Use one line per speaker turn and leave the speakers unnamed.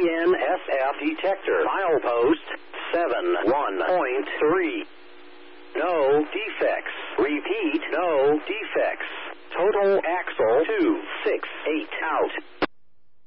BNSF detector. Milepost 71.3. No defects. Repeat, no defects. Total axle 268 out.